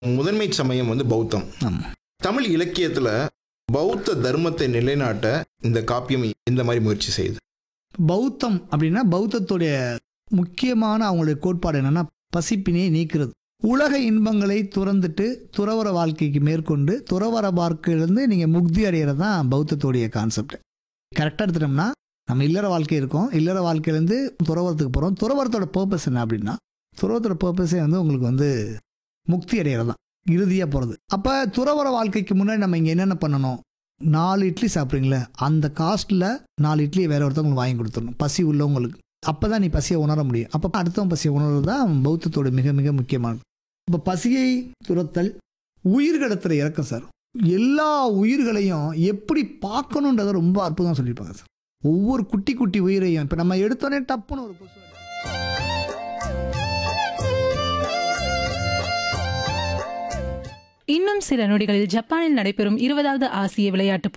முதன்மை சமயம் வந்து பௌத்தம். ஆமா. தமிழ் இலக்கியத்துல பௌத்த தர்மத்தை நிலைநாட்ட இந்த காப்பியம் இந்த மாதிரி முயற்சி செய்யுது. பௌத்தம் அப்படின்னா பௌத்தத்துடைய முக்கியமான அவங்களுடைய கோட்பாடு என்னன்னா பசிப்பினியை நீக்கிறது. உலக இன்பங்களை துறந்துட்டு துறவற வாழ்க்கைக்கு மேற்கொண்டு துறவற வாழ்க்கையிலேருந்து நீங்கள் முக்தி அடைகிறது தான் பௌத்தத்துடைய கான்செப்ட். கரெக்டாக எடுத்துட்டோம்னா நம்ம இல்லற வாழ்க்கை இருக்கோம், இல்லற வாழ்க்கையிலேருந்து துறவரத்துக்கு போகிறோம். துறவரத்தோட பர்பஸ் என்ன அப்படின்னா துறவரத்தோட பர்பஸே வந்து உங்களுக்கு வந்து முக்தி அடைகிறது தான், இறுதியாக போகிறது. அப்போ துறவற வாழ்க்கைக்கு முன்னாடி நம்ம இங்கே என்னென்ன பண்ணணும்? 4 இட்லி சாப்பிட்றீங்களே அந்த காஸ்ட்டில் 4 இட்லி வேற ஒருத்தவங்களுக்கு வாங்கி கொடுத்துடணும், பசி உள்ளவங்களுக்கு. அப்போ தான் நீ பசியை உணர முடியும். அப்போ அடுத்தவன் பசியை உணர்றது தான் பௌத்தத்தோட மிக மிக முக்கியமானது. இப்போ பசியை துரத்தல், உயிர்கடத்துற இறக்கம் சார். எல்லா உயிர்களையும் எப்படி பார்க்கணுன்றதை ரொம்ப அற்புதமாக சொல்லியிருப்பாங்க சார். ஒவ்வொரு குட்டி குட்டி உயிரையும் இப்போ நம்ம எடுத்தோடனே டப்புன்னு ஒரு கொசு. இன்னும் சில நொடிகளில் ஜப்பானில் நடைபெறும் 20வது ஆசிய விளையாட்டுப்